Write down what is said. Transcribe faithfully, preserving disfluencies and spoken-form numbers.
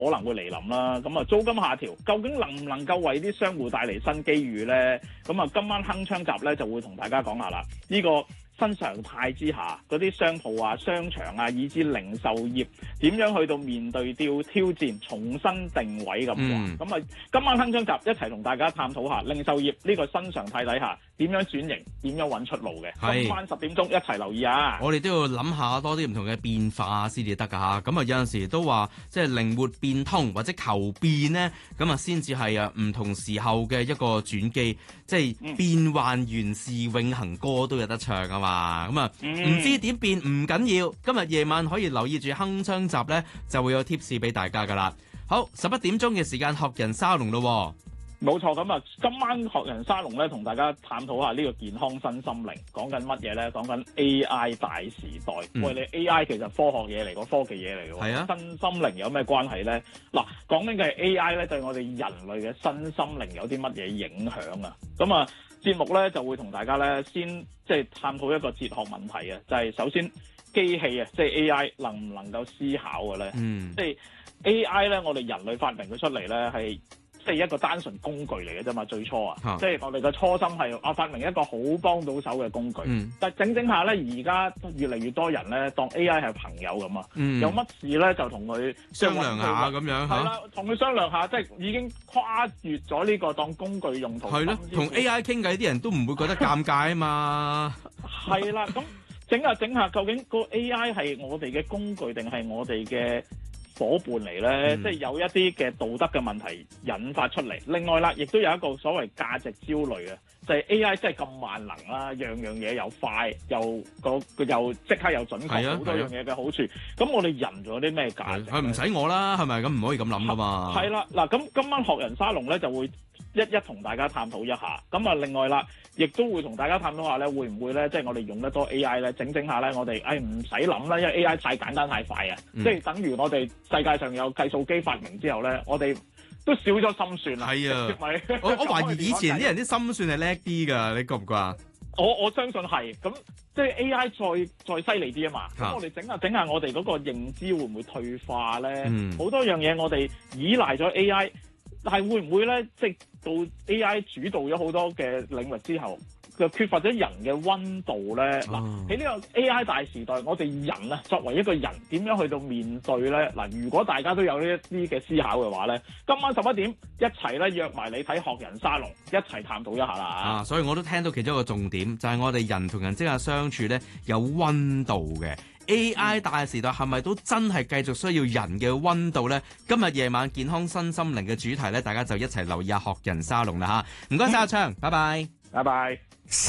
可能會嚟臨啦。咁啊，租金下調，究竟能唔能夠為啲商戶帶嚟新機遇咧？咁啊，今晚鏗鏘集咧就會同大家講下啦。呢、這個新常態之下，嗰啲商鋪啊、商場啊，以至零售業點樣去到面對挑挑戰，重新定位咁話。咁啊、嗯，今晚鏗鏘集一齊同大家探討下零售業呢個新常態底下點樣轉型，點樣揾出路嘅。今晚十點鐘一齊留意啊！ 我哋都要諗下多啲唔同嘅變化先至得㗎嚇。咁啊有陣時都話即係靈活變通或者求變呢，咁啊先至係啊唔同時候嘅一個轉機。即係變幻原是永恆歌都有得唱啊嘛。咁啊唔知點變唔緊要，今日夜晚可以留意住鏗鏘集呢，就會有 tips 俾大家㗎啦。好，十一點鐘嘅時間學人沙龍咯。 冇錯，咁啊，今晚學人沙龍咧，同大家探討下呢個健康身心靈，講緊乜嘢咧？講緊 A I 大時代。嗯、喂，你 A I 其實科學嘢嚟，個科技嘢嚟嘅喎。係啊。身心靈有咩關係咧？嗱，講緊嘅係 A I 咧，對我哋人類嘅身心靈有啲乜嘢影響啊？咁啊，節目咧就會同大家咧先即係探討一個哲學問題啊，就係、是、首先機器啊，即係 A I 能唔能夠思考嘅咧？嗯。即係 A I 咧，我哋人類發明佢出嚟咧係。即係一個單純工具嚟嘅啫嘛，最初啊，啊即係我哋嘅初心係啊發明一個好幫到手嘅工具。嗯、但係整整下咧，而家越嚟越多人咧當 A I 係朋友咁啊，嗯、有乜事咧就同佢商量下咁樣嚇。係啦， 同佢商量下，即係已經跨越咗呢個當工具用途。係咯， 同 A I 傾偈啲人都唔會覺得尷尬啊嘛。 係啦，咁整下整下，究竟個 A I 係我哋嘅工具定係我哋嘅伙伴嚟咧？嗯、即係有一啲嘅道德嘅問題引發出嚟。另外啦，亦都有一個所謂價值焦慮啊，就係、是、A I 真係咁萬能啦，樣樣嘢又快又個又即刻又準確，好、啊、多樣嘢嘅好處。咁、啊、我哋人仲有啲咩價值？ 佢唔使我啦，係咪？咁唔可以咁諗噶嘛。係啦，嗱，咁今晚學人沙龍咧就會一一同大家探討一下。咁啊，另外啦，亦都會同大家探討下咧，會唔會咧，即係我哋用得多 A I 咧，整整下咧，我哋誒唔使諗啦，因為 A I 太簡單太快啊，嗯、即係等於我哋世界上有計數機發明之後咧，我哋都少咗心算啦。係啊， 我我懷疑以前啲人啲心算係叻啲㗎，你覺唔覺啊？ 我我相信係，咁即係 A I 再再犀利啲啊嘛。咁、啊、我哋整下整下，我哋嗰個認知會唔會退化咧？好、嗯、多樣嘢我哋依賴咗 A I。但係會唔會咧？即係到 A I 主導咗好多嘅領域之後，就缺乏咗人嘅溫度咧。嗱、哦，喺呢個 A I 大時代，我哋人啊，作為一個人，點樣去到面對咧？嗱，如果大家都有呢一啲嘅思考嘅話咧，今晚十一點一齊咧約埋你睇學人沙龍，一齊探討一下啦。 啊，所以我都聽到其中一個重點，就係、是、我哋人同人之間相處咧有溫度嘅。A I 大時代係咪都真係繼續需要人嘅溫度呢？今日夜晚健康身心靈嘅主題呢，大家就一齊留意下學人沙龍啦嚇！唔該晒阿昌，拜拜， 拜拜。